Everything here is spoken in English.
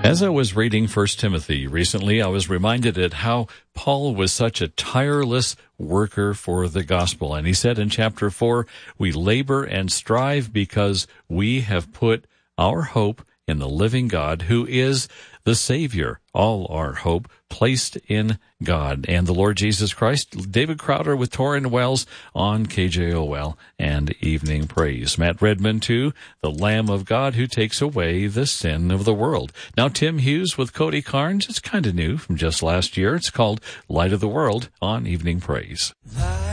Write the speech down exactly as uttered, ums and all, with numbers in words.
As I was reading First Timothy recently, I was reminded at how Paul was such a tireless worker for the gospel. And he said in chapter four, we labor and strive because we have put our hope in the living God, who is the Savior. All our hope placed in God and the Lord Jesus Christ. David Crowder with Torrin Wells on K J O L and Evening Praise. Matt Redman, too, the Lamb of God who takes away the sin of the world. Now, Tim Hughes with Cody Carnes. It's kind of new from just last year. It's called Light of the World on Evening Praise.